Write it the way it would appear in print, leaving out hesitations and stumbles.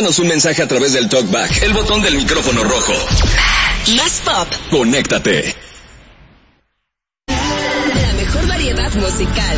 Mándanos un mensaje a través del TalkBack, el botón del micrófono rojo. Más pop. Conéctate. La mejor variedad musical.